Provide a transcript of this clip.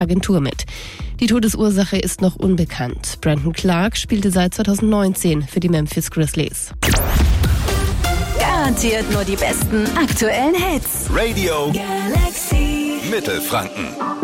Agentur mit. Die Todesursache ist noch unbekannt. Brandon Clark spielte seit 2019 für die Memphis Grizzlies. Garantiert nur die besten aktuellen Hits. Radio Galaxy Mittelfranken.